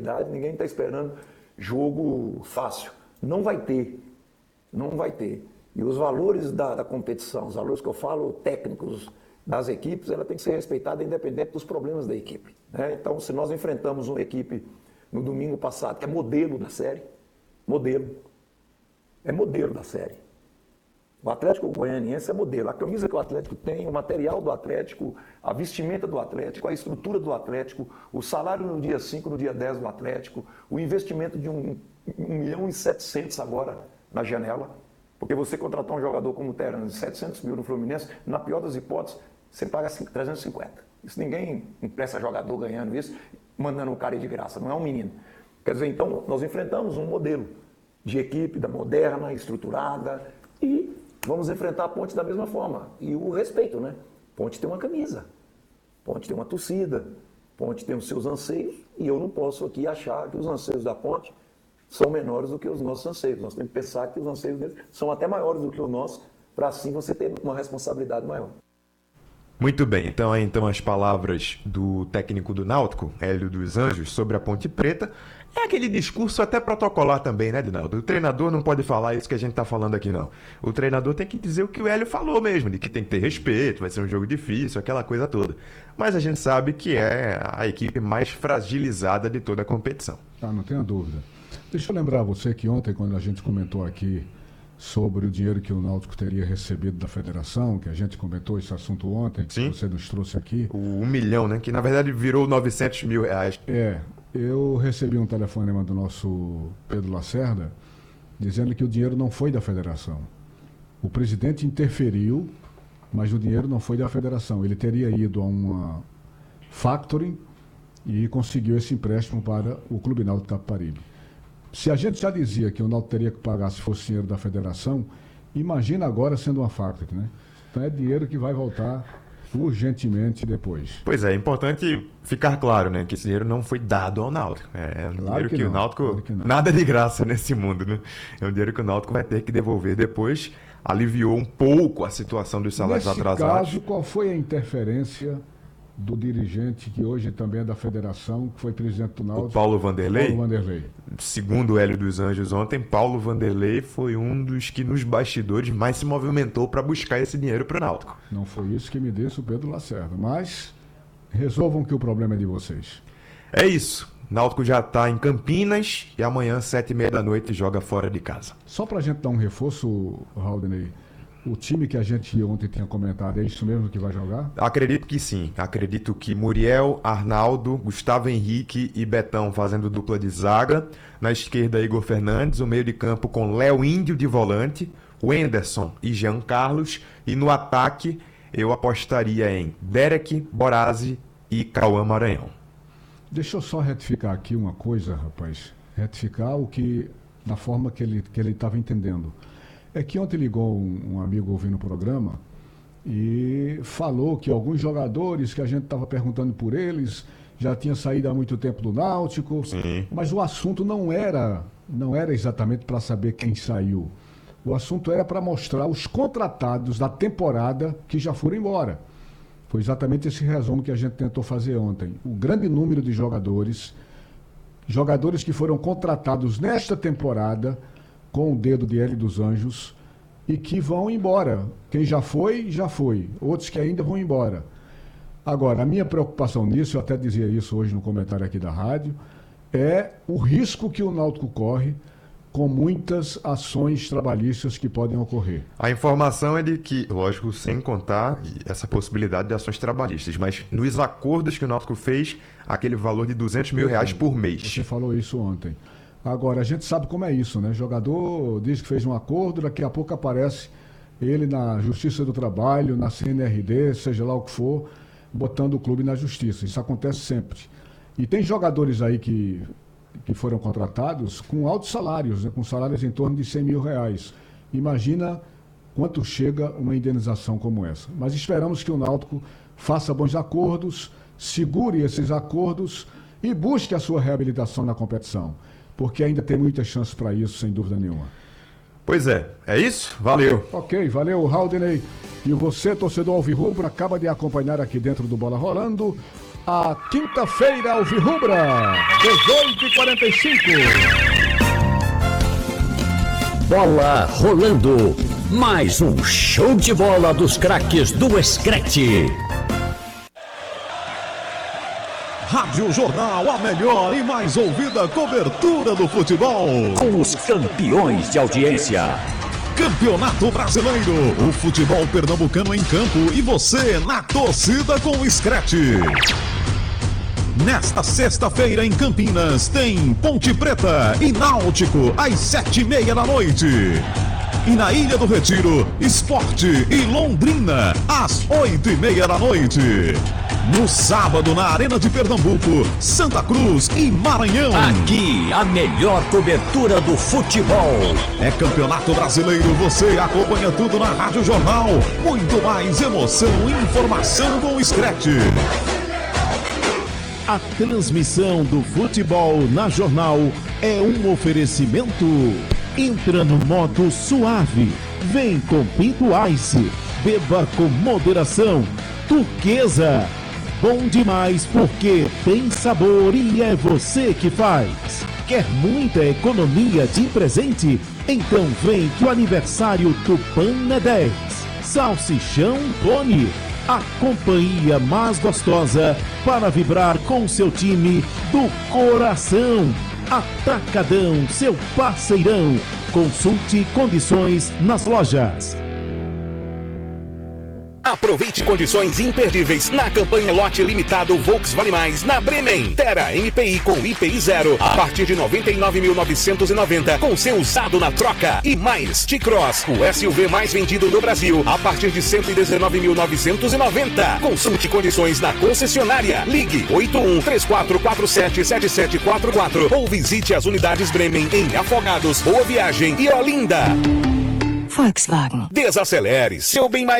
responsabilidade, ninguém está esperando jogo fácil. Não vai ter. Não vai ter. E os valores da competição, os valores que eu falo técnicos das equipes, ela tem que ser respeitada independente dos problemas da equipe. Né? Então, se nós enfrentamos uma equipe no domingo passado, que é modelo da série, é modelo da série. O Atlético Goianiense é modelo. A camisa que o Atlético tem, o material do Atlético, a vestimenta do Atlético, a estrutura do Atlético, o salário no dia 5, no dia 10 do Atlético, o investimento de 1.700.000 agora na janela. Porque você contratar um jogador como o Terano de 700 mil no Fluminense, na pior das hipóteses, você paga 350. Isso ninguém empresta jogador ganhando isso, mandando o cara ir de graça, não é um menino. Quer dizer, então, nós enfrentamos um modelo de equipe da moderna, estruturada, e vamos enfrentar a Ponte da mesma forma. E o respeito, né? Ponte tem uma camisa, Ponte tem uma torcida, Ponte tem os seus anseios, e eu não posso aqui achar que os anseios da Ponte são menores do que os nossos anseios. Nós temos que pensar que os anseios deles são até maiores do que o nosso, para assim você ter uma responsabilidade maior. Muito bem, então as palavras do técnico do Náutico, Hélio dos Anjos, sobre a Ponte Preta, é aquele discurso até protocolar também, né, Dinaldo? O treinador não pode falar isso que a gente está falando aqui, não. O treinador tem que dizer o que o Hélio falou mesmo, de que tem que ter respeito, vai ser um jogo difícil, aquela coisa toda. Mas a gente sabe que é a equipe mais fragilizada de toda a competição. Não tenha dúvida. Deixa eu lembrar você que ontem, quando a gente comentou aqui sobre o dinheiro que o Náutico teria recebido da federação, que a gente comentou esse assunto ontem, Sim. Que você nos trouxe aqui. O 1 milhão, né? Que na verdade virou 900 mil reais. Eu recebi um telefonema do nosso Pedro Lacerda, dizendo que o dinheiro não foi da federação. O presidente interferiu, mas o dinheiro não foi da federação. Ele teria ido a uma factoring e conseguiu esse empréstimo para o Clube Náutico Capibaribe. Se a gente já dizia que o Náutico teria que pagar se fosse dinheiro da federação, imagina agora sendo uma factory, né? Então é dinheiro que vai voltar urgentemente depois. Pois é importante ficar claro, né? Que esse dinheiro não foi dado ao Náutico. É um dinheiro que o Náutico... Claro que não. Nada de graça nesse mundo, né? É um dinheiro que o Náutico vai ter que devolver depois. Aliviou um pouco a situação dos salários atrasados. Nesse caso, qual foi a interferência do dirigente, que hoje também é da federação, que foi presidente do Náutico? O Paulo Vanderlei? Paulo Vanderlei. Segundo o Hélio dos Anjos ontem, Paulo Vanderlei foi um dos que nos bastidores mais se movimentou para buscar esse dinheiro para o Náutico. Não foi isso que me disse o Pedro Lacerda, mas resolvam que o problema é de vocês. É isso. Náutico já está em Campinas e amanhã, 7h30 da noite, joga fora de casa. Só para a gente dar um reforço, Haldney, o time que a gente ontem tinha comentado, é isso mesmo que vai jogar? Acredito que sim. Acredito que Muriel, Arnaldo, Gustavo Henrique e Betão fazendo dupla de zaga. Na esquerda, Igor Fernandes. O meio de campo com Léo Índio de volante, Wenderson e Jean Carlos. E no ataque, eu apostaria em Derek, Borazzi e Cauã Maranhão. Deixa eu só retificar aqui uma coisa, rapaz. Retificar o que, na forma que ele estava entendendo. É que ontem ligou um amigo ouvindo o programa e falou que alguns jogadores que a gente estava perguntando por eles já tinham saído há muito tempo do Náutico. Sim. Mas o assunto não era exatamente para saber quem saiu. O assunto era para mostrar os contratados da temporada que já foram embora. Foi exatamente esse resumo que a gente tentou fazer ontem. O grande número de jogadores que foram contratados nesta temporada com o dedo de Hélio dos Anjos e que vão embora. Quem já foi, já foi. Outros que ainda vão embora. Agora, a minha preocupação nisso, eu até dizia isso hoje no comentário aqui da rádio, é o risco que o Náutico corre com muitas ações trabalhistas que podem ocorrer. A informação é de que, lógico, sem contar essa possibilidade de ações trabalhistas, mas nos acordos que o Náutico fez, aquele valor de 200 mil reais por mês. Você falou isso ontem. Agora, a gente sabe como é isso, né? O jogador diz que fez um acordo, daqui a pouco aparece ele na Justiça do Trabalho, na CNRD, seja lá o que for, botando o clube na justiça. Isso acontece sempre. E tem jogadores aí que foram contratados com altos salários, né? Com salários em torno de 100 mil reais. Imagina quanto chega uma indenização como essa. Mas esperamos que o Náutico faça bons acordos, segure esses acordos e busque a sua reabilitação na competição. Porque ainda tem muita chance para isso, sem dúvida nenhuma. Pois é isso? Valeu. Ok, valeu, Haldney. E você, torcedor alvirrubro, acaba de acompanhar aqui dentro do Bola Rolando a quinta-feira alvirrubra, 18h45. Bola rolando. Mais um show de bola dos craques do Screte. Rádio Jornal, a melhor e mais ouvida cobertura do futebol. Com os campeões de audiência. Campeonato Brasileiro, o futebol pernambucano em campo e você na torcida com o Screte. Nesta sexta-feira em Campinas tem Ponte Preta e Náutico às 7h30 da noite. E na Ilha do Retiro, Sport e Londrina às 8h30 da noite. No sábado, na Arena de Pernambuco, Santa Cruz e Maranhão. Aqui, a melhor cobertura do futebol. É Campeonato Brasileiro, você acompanha tudo na Rádio Jornal. Muito mais emoção e informação com o Screte. A transmissão do futebol na Jornal é um oferecimento. Entra no modo suave. Vem com Pinto Ice. Beba com moderação. Turquesa. Bom demais porque tem sabor e é você que faz. Quer muita economia de presente? Então vem que o aniversário Tupan é 10. Salsichão Tony. A companhia mais gostosa para vibrar com seu time do coração. Atacadão, seu parceirão. Consulte condições nas lojas. Aproveite condições imperdíveis na campanha lote limitado Volkswagen Mais na Bremen. Terra MPI com IPI 0 a partir de 99.990 com seu usado na troca. E mais T-Cross, o SUV mais vendido do Brasil a partir de 119.990. Consulte condições na concessionária. Ligue 8134477744 ou visite as unidades Bremen em Afogados, Boa Viagem e Olinda. Volkswagen. Desacelere seu bem mais.